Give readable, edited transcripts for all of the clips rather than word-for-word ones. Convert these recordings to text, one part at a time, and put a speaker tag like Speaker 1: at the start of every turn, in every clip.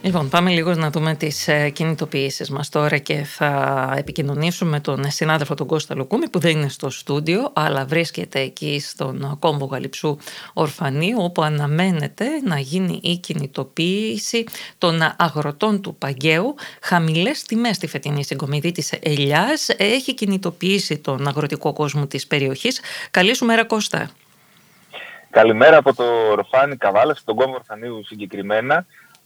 Speaker 1: Λοιπόν, πάμε λίγο να δούμε τις κινητοποιήσεις μας τώρα και θα επικοινωνήσουμε με τον συνάδελφο τον Κώστα Λουκούμη, που δεν είναι στο στούντιο, αλλά βρίσκεται εκεί στον κόμβο Γαλιψού Ορφανίου, όπου αναμένεται να γίνει η κινητοποίηση των αγροτών του Παγκαίου. Χαμηλές τιμές στη φετινή συγκομιδή της ελιάς έχει κινητοποιήσει τον αγροτικό κόσμο της περιοχής. Καλή σου μέρα, Κώστα.
Speaker 2: Καλημέρα από το Ορφάνι Καβάλας, τον κόμβο Ορφανίου συγκεκριμένα.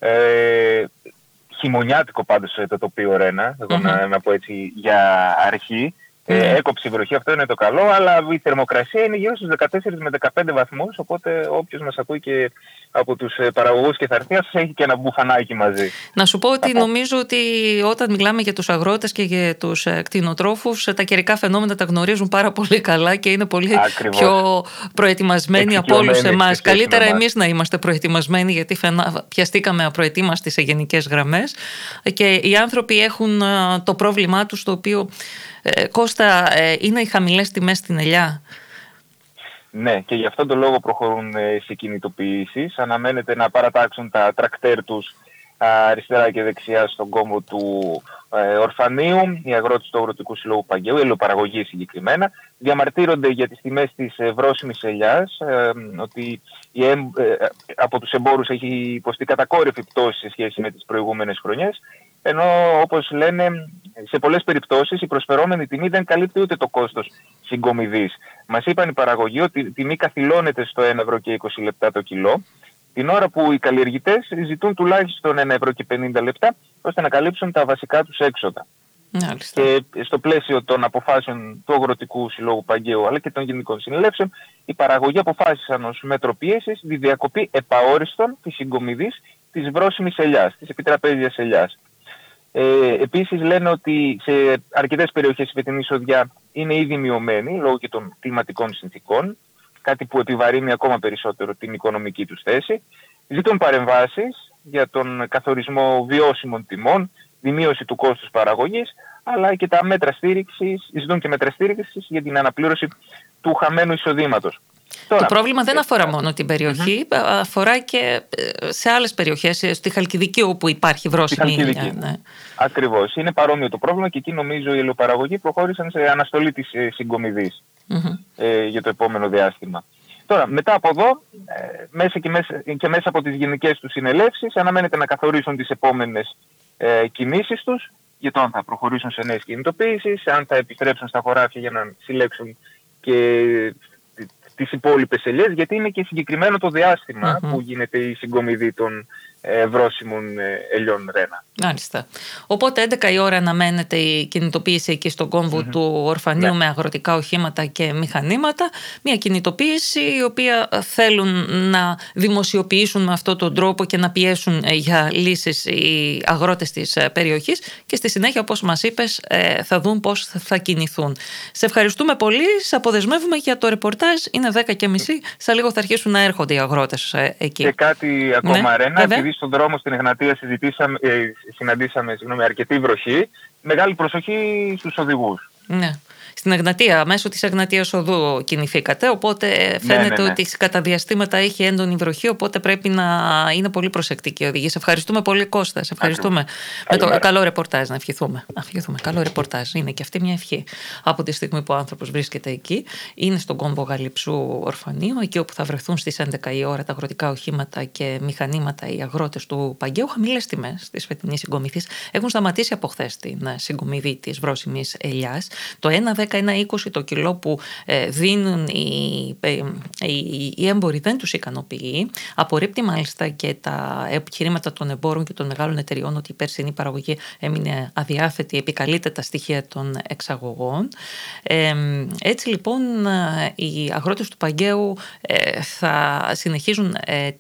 Speaker 2: Χειμωνιάτικο πάντως το τοπίο, Ρένα, εγώ να πω έτσι για αρχή. Έκοψε η βροχή, αυτό είναι το καλό, αλλά η θερμοκρασία είναι γύρω στους 14 με 15 βαθμούς, οπότε όποιος μας ακούει και από τους παραγωγούς και θαρθίας έχει και ένα μπουφανάκι μαζί.
Speaker 1: Να σου πω ότι νομίζω ότι όταν μιλάμε για τους αγρότες και για τους κτηνοτρόφους, τα καιρικά φαινόμενα τα γνωρίζουν πάρα πολύ καλά και είναι πολύ πιο προετοιμασμένοι από όλους εμάς. Καλύτερα εμείς να είμαστε προετοιμασμένοι, γιατί πιαστήκαμε απροετοίμαστοι σε γενικές γραμμές και οι άνθρωποι έχουν το πρόβλημά τους, το οποίο, Κώστα, είναι οι χαμηλές τιμές στην ελιά.
Speaker 2: Ναι, και γι' αυτόν τον λόγο προχωρούν σε κινητοποιήσεις. Αναμένεται να παρατάξουν τα τρακτέρ τους αριστερά και δεξιά στον κόμβο του Ορφανίου. Οι αγρότες του Αγροτικού Συλλόγου Παγκαίου, η ελαιοπαραγωγή συγκεκριμένα, διαμαρτύρονται για τις τιμές της βρώσιμης ελιάς, ότι από τους εμπόρους έχει υποστεί κατακόρυφη πτώση σε σχέση με τις προηγούμενες χρονιές, ενώ όπως λένε σε πολλές περιπτώσεις η προσφερόμενη τιμή δεν καλύπτει ούτε το κόστος συγκομιδής. Μας είπαν οι παραγωγοί ότι η τιμή καθυλώνεται στο 1,20 € το κιλό, την ώρα που οι καλλιεργητές ζητούν τουλάχιστον 1,50 € ώστε να καλύψουν τα βασικά τους έξοδα.
Speaker 1: Μάλιστα.
Speaker 2: Και στο πλαίσιο των αποφάσεων του Αγροτικού Συλλόγου Παγκαίου αλλά και των Γενικών Συνελεύσεων, οι παραγωγοί αποφάσισαν ως μέτρο πίεσης τη διακοπή επαόριστον της συγκομιδής της βρώσιμης ελιάς, της επιτραπέζιας ελιάς. Επίσης λένε ότι σε αρκετές περιοχές η φετινή εισοδιά είναι ήδη μειωμένη λόγω και των κλιματικών συνθήκων, κάτι που επιβαρύνει ακόμα περισσότερο την οικονομική τους θέση. Ζητούν παρεμβάσεις για τον καθορισμό βιώσιμων τιμών, τη μείωση του κόστους παραγωγής, αλλά και τα μέτρα στήριξης, ζητούν και μέτρα στήριξης για την αναπλήρωση του χαμένου εισοδήματος.
Speaker 1: Το πρόβλημα δεν αφορά μόνο την περιοχή, αφορά και σε άλλες περιοχές, στη Χαλκιδική όπου υπάρχει βρώσιμη ελιά. Ναι.
Speaker 2: Ακριβώς. Είναι παρόμοιο το πρόβλημα και εκεί νομίζω οι ελαιοπαραγωγοί προχώρησαν σε αναστολή της συγκομιδής για το επόμενο διάστημα. Τώρα, μετά από εδώ, μέσα από τις γενικές τους συνελεύσεις, αναμένεται να καθορίσουν τις επόμενες κινήσεις τους, για το αν θα προχωρήσουν σε νέες κινητοποιήσεις, αν θα επιστρέψουν στα χωράφια για να συλλέξουν και τις υπόλοιπες ελιές, γιατί είναι και συγκεκριμένο το διάστημα που γίνεται η συγκομιδή των βρώσιμων ελιών, Ρένα.
Speaker 1: Μάλιστα. Οπότε 11 η ώρα αναμένεται η κινητοποίηση εκεί στον κόμβο του Ορφανίου με αγροτικά οχήματα και μηχανήματα. Μια κινητοποίηση η οποία θέλουν να δημοσιοποιήσουν με αυτόν τον τρόπο και να πιέσουν για λύσεις οι αγρότες της περιοχής και στη συνέχεια, όπως μας είπες, θα δουν πώς θα κινηθούν. Σε ευχαριστούμε πολύ. Σε αποδεσμεύουμε για το ρεπορτάζ. Είναι 10:30. Σε λίγο θα αρχίσουν να έρχονται οι αγρότες εκεί.
Speaker 2: Και κάτι ακόμα, Ρένα. Επειδή στον δρόμο στην Εγνατία συναντήσαμε αρκετή βροχή, μεγάλη προσοχή στους οδηγούς.
Speaker 1: Ναι. Στην Εγνατία, μέσω της Εγνατίας οδού κινηθήκατε, οπότε φαίνεται ότι κατά διαστήματα έχει έντονη βροχή, οπότε πρέπει να είναι πολύ προσεκτικοί οι οδηγοί. Σε ευχαριστούμε πολύ, Κώστα. Σε ευχαριστούμε. Με το καλό ρεπορτάζ να ευχηθούμε. Καλό ρεπορτάζ. Είναι και αυτή μια ευχή. Από τη στιγμή που ο άνθρωπος βρίσκεται εκεί, είναι στον κόμβο Γαλιψού Ορφανίου, εκεί όπου θα βρεθούν στις 11 η ώρα τα αγροτικά οχήματα και μηχανήματα οι αγρότες του Παγκαίου. Χαμηλές τιμές της φετινής συγκομιδής έχουν σταματήσει από χθες την συγκομιδή της βρώσιμης ελιάς. Το 1,10-1,20 το κιλό που δίνουν οι έμποροι δεν τους ικανοποιεί. Απορρίπτει μάλιστα και τα επιχειρήματα των εμπόρων και των μεγάλων εταιριών ότι η περσινή παραγωγή έμεινε αδιάθετη, επικαλείται τα στοιχεία των εξαγωγών. Έτσι λοιπόν οι αγρότες του Παγκαίου θα συνεχίζουν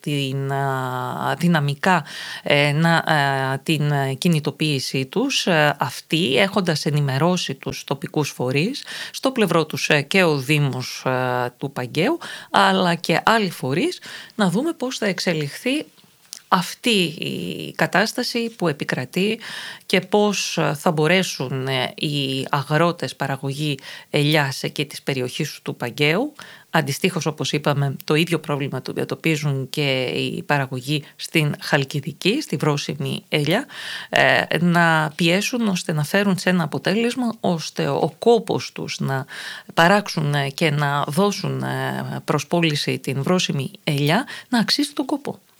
Speaker 1: δυναμικά την κινητοποίησή τους, αυτοί έχοντας ενημερώσει τους τοπικούς φορείς, στο πλευρό τους και ο Δήμος του Παγκαίου, αλλά και άλλοι φορείς, να δούμε πώς θα εξελιχθεί αυτή η κατάσταση που επικρατεί και πώς θα μπορέσουν οι αγρότες παραγωγή ελιάς εκεί της περιοχής του Παγκαίου, αντιστοίχως όπως είπαμε το ίδιο πρόβλημα το αντιμετωπίζουν και η παραγωγή στην Χαλκιδική, στη βρώσιμη ελιά, να πιέσουν ώστε να φέρουν σε ένα αποτέλεσμα ώστε ο κόπος τους να παράξουν και να δώσουν προς πώληση την βρώσιμη ελιά να αξίζει τον κόπο.